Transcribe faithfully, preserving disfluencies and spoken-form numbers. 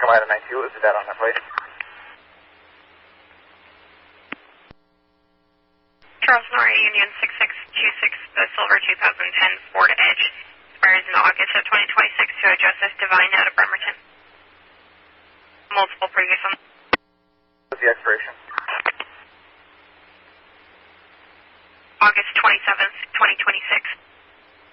Carolina nine two, what was the data on that plate? Charles Nora Union six six two six, the Silver twenty ten Ford Edge, expires in August of twenty twenty-six to a Joseph Divine out of Bremerton. Multiple previous ones. What's the expiration?